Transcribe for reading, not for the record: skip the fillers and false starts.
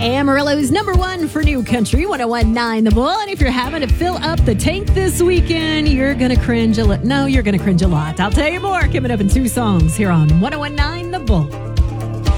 Amarillo's number one for new country, 1019 The Bull. And if you're having to fill up the tank this weekend, you're going to cringe a lot. No, you're going to cringe a lot. I'll tell you more coming up in two songs here on 1019 The Bull.